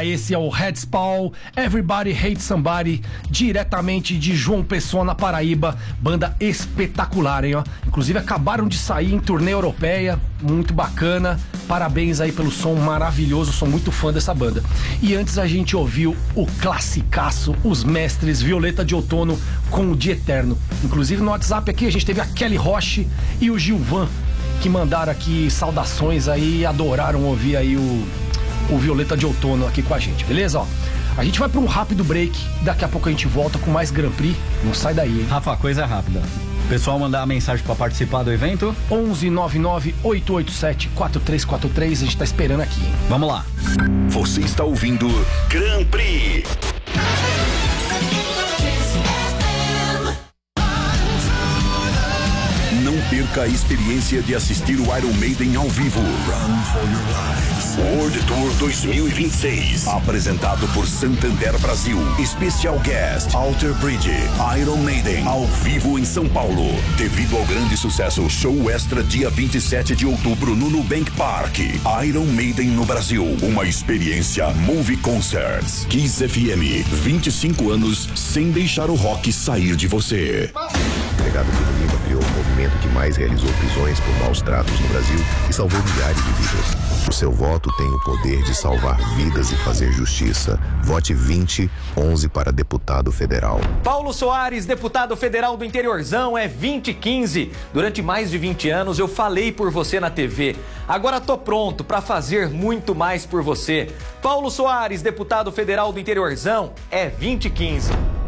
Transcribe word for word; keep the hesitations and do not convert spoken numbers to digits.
lá, esse é o Headspawn, Everybody Hates Somebody, diretamente de João Pessoa, na Paraíba. Banda espetacular, hein, ó. Inclusive acabaram de sair em turnê europeia, muito bacana. Parabéns aí pelo som maravilhoso, sou muito fã dessa banda. E antes a gente ouviu o classicaço, os mestres Violeta de Outono com o Dia Eterno. Inclusive no WhatsApp aqui a gente teve a Kelly Roche e o Gilvan, que mandaram aqui saudações aí, adoraram ouvir aí o, o Violeta de Outono aqui com a gente, beleza? Ó, a gente vai para um rápido break, daqui a pouco a gente volta com mais Grand Prix, não sai daí, hein? Rafa, coisa rápida. O pessoal mandar a mensagem para participar do evento? onze nove nove oito oito sete quatro três quatro três, a gente tá esperando aqui, hein? Vamos lá. Você está ouvindo Grand Prix. Não perca a experiência de assistir o Iron Maiden ao vivo. Run for Your Lives World Tour dois mil e vinte e seis. Apresentado por Santander Brasil. Special Guest Alter Bridge. Iron Maiden ao vivo em São Paulo. Devido ao grande sucesso, show extra dia vinte e sete de outubro no Nubank Park. Iron Maiden no Brasil. Uma experiência Movie Concerts. Kiss F M. vinte e cinco anos sem deixar o rock sair de você. O delegado Pedro Lima criou um movimento que mais realizou prisões por maus tratos no Brasil e salvou milhares de vidas. O seu voto tem o poder de salvar vidas e fazer justiça. Vote vinte onze para deputado federal. Paulo Soares, deputado federal do Interiorzão, é vinte quinze. Durante mais de vinte anos eu falei por você na T V. Agora tô pronto para fazer muito mais por você. Paulo Soares, deputado federal do Interiorzão, é vinte quinze.